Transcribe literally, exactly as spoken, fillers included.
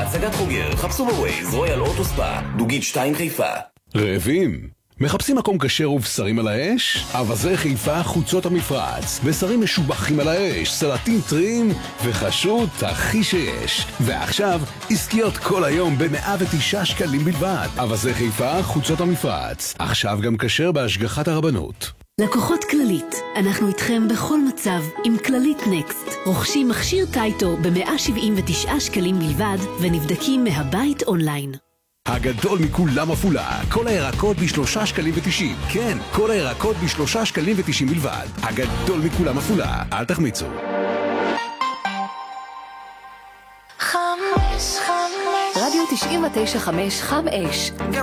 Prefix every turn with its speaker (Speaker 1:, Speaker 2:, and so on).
Speaker 1: בהצגת חוגר, חפשו בווייז, רויאל אוטו ספא, דוגית שתיים חיפה.
Speaker 2: רעבים? מחפשים מקום כשר ובשרים על האש? אבזי חיפה, חוצות המפרץ, בשרים משובחים על האש, סלטים טריים וחשות הכי שיש. ועכשיו, עסקיות כל היום ב-מאה ותשעה שקלים בלבד. אבזי חיפה, חוצות המפרץ, עכשיו גם כשר בהשגחת הרבנות.
Speaker 3: לקוחות כללית, אנחנו איתכם בכל מצב עם כללית נקסט. רוכשים מכשיר טייטו ב-מאה שבעים ותשעה שקלים בלבד ונבדקים מהבית אונליין.
Speaker 2: הגדול מכולם עפולה, כל הירקות בשלושה שקלים ותשעים. כן, כל הירקות בשלושה שקלים ותשעים בלבד. הגדול מכולם עפולה, אל תחמיצו.
Speaker 3: רדיו תשעים ותשע חמש חם אש.